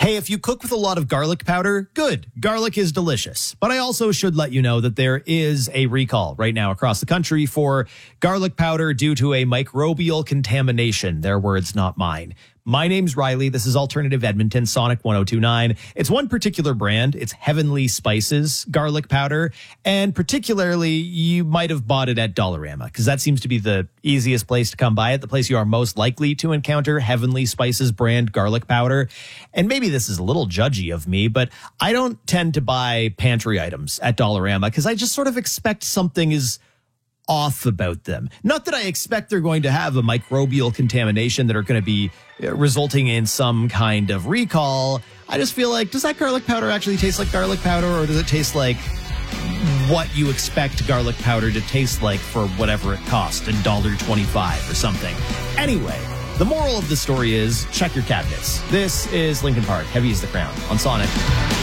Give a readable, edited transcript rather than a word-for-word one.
Hey, if you cook with a lot of garlic powder, good. Garlic is delicious. But I also should let you know that there is a recall right now across the country for garlic powder due to a microbial contamination. Their words, not mine. My name's Riley. This is Alternative Edmonton, Sonic 1029. It's one particular brand. It's Heavenly Spices garlic powder. And particularly, you might have bought it at Dollarama because that seems to be the easiest place to come by it, the place you are most likely to encounter Heavenly Spices brand garlic powder. And maybe this is a little judgy of me, but I don't tend to buy pantry items at Dollarama because I just sort of expect something is off about them. Not that I expect they're going to have a microbial contamination that are going to be resulting in some kind of recall. I just feel like, does that garlic powder actually taste like garlic powder, or does it taste like what you expect garlic powder to taste like for whatever it cost, $1.25 or something? Anyway, the moral of the story is check your cabinets. This is Linkin Park, Heavy is the Crown on Sonic.